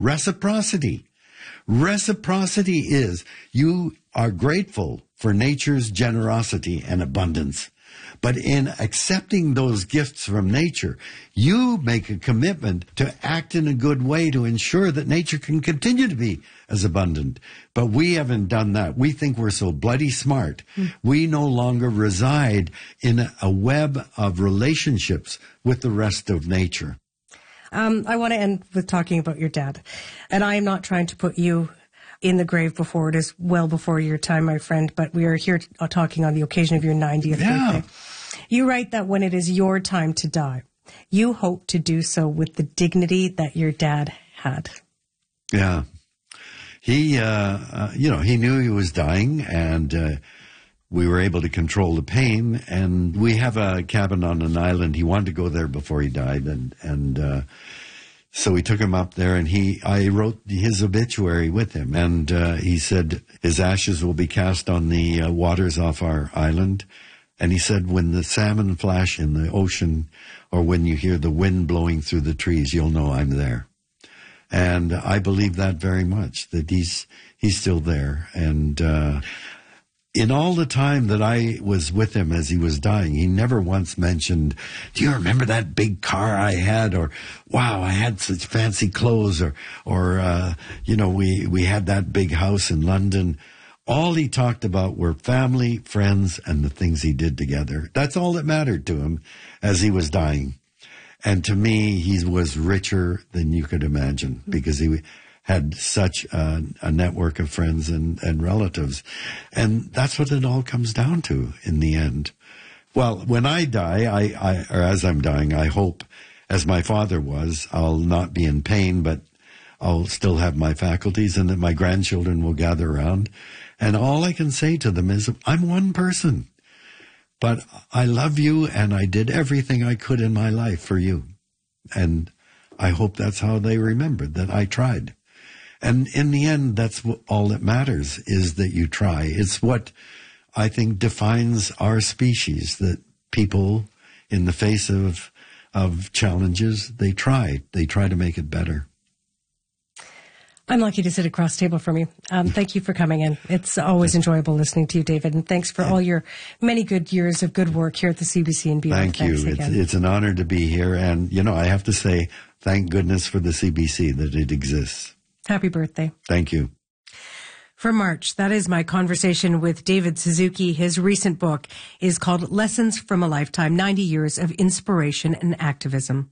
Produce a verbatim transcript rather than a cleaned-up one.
reciprocity. Reciprocity is you are grateful for nature's generosity and abundance. But in accepting those gifts from nature, you make a commitment to act in a good way to ensure that nature can continue to be as abundant. But we haven't done that. We think we're so bloody smart. Mm. We no longer reside in a web of relationships with the rest of nature. Um, I want to end with talking about your dad. And I am not trying to put you in the grave before it is well before your time, my friend, but we are here t- talking on the occasion of your ninetieth yeah. birthday. You write that when it is your time to die, you hope to do so with the dignity that your dad had. Yeah. He, uh, uh, you know, he knew he was dying, and uh, we were able to control the pain. And we have a cabin on an island. He wanted to go there before he died, and and uh, so we took him up there. And he, I wrote his obituary with him, and uh, he said his ashes will be cast on the uh, waters off our island. And he said, when the salmon flash in the ocean, or when you hear the wind blowing through the trees, you'll know I'm there. And I believe that very much, that he's he's still there. And uh, in all the time that I was with him as he was dying, he never once mentioned, do you remember that big car I had? Or, wow, I had such fancy clothes. Or, or uh, you know, we, we had that big house in London. All he talked about were family, friends, and the things he did together. That's all that mattered to him as he was dying. And to me, he was richer than you could imagine, because he had such a, a network of friends and, and relatives. And that's what it all comes down to in the end. Well, when I die, I, I or as I'm dying, I hope, as my father was, I'll not be in pain, but I'll still have my faculties, and that my grandchildren will gather around. And all I can say to them is, I'm one person, but I love you, and I did everything I could in my life for you. And I hope that's how they remembered, that I tried. And in the end, that's all that matters, is that you try. It's what I think defines our species, that people, in the face of of challenges, they try. They try to make it better. I'm lucky to sit across the table from you. Um, thank you for coming in. It's always enjoyable listening to you, David. And thanks for all your many good years of good work here at the C B C and beyond. Thank you. It's, it's an honor to be here. And, you know, I have to say, thank goodness for the C B C that it exists. Happy birthday. Thank you. For March, that is my conversation with David Suzuki. His recent book is called Lessons from a Lifetime, ninety years of Inspiration and Activism.